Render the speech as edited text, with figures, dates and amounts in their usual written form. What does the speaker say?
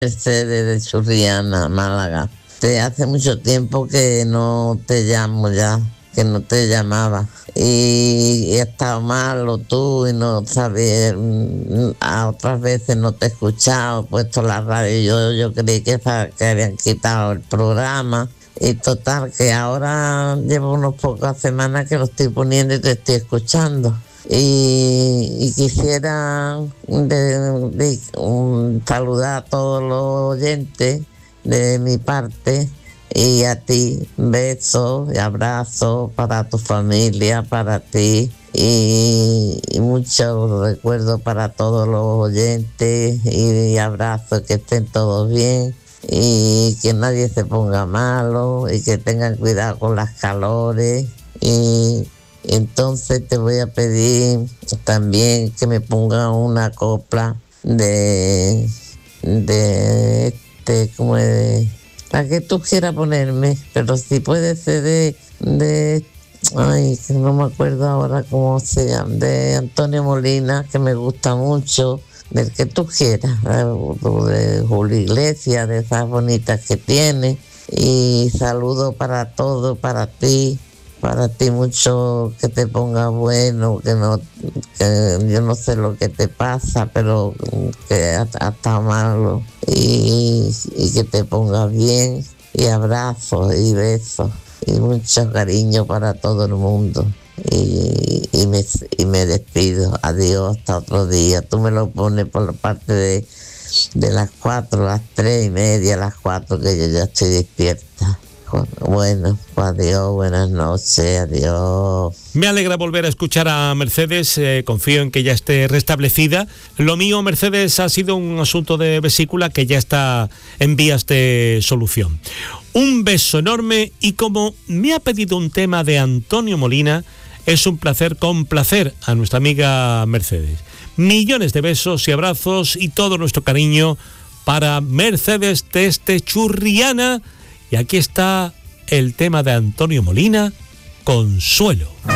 Mercedes de Churriana, Málaga. Hace mucho tiempo que no te llamo ya, que no te llamaba. Y he estado malo tú y no sabía, a otras veces no te he escuchado, he puesto la radio, yo creí que habían quitado el programa. Y total, que ahora llevo unos pocas semanas que lo estoy poniendo y te estoy escuchando. Y quisiera saludar a todos los oyentes de mi parte y a ti, besos y abrazos para tu familia, para ti y muchos recuerdos para todos los oyentes y abrazos, que estén todos bien y que nadie se ponga malo y que tengan cuidado con las calores. Y entonces te voy a pedir también que me ponga una copla como de la que tú quieras ponerme, pero si puede ser ay, que no me acuerdo ahora cómo se llama, de Antonio Molina, que me gusta mucho, del que tú quieras, de Julio Iglesias, de esas bonitas que tiene. Y saludo para todo, para ti mucho, que te ponga bueno, que yo no sé lo que te pasa, pero que hasta malo, y que te ponga bien, y abrazos y besos y mucho cariño para todo el mundo. Y me despido, adiós, hasta otro día. Tú me lo pones por la parte de las 4, las 3:30, las 4, que yo ya estoy despierta. Bueno, pues adiós, buenas noches, adiós. Me alegra volver a escuchar a Mercedes, confío en que ya esté restablecida. Lo mío, Mercedes, ha sido un asunto de vesícula que ya está en vías de solución. Un beso enorme, y como me ha pedido un tema de Antonio Molina, es un placer complacer a nuestra amiga Mercedes. Millones de besos y abrazos y todo nuestro cariño para Mercedes desde Churriana. Y aquí está el tema de Antonio Molina, Consuelo.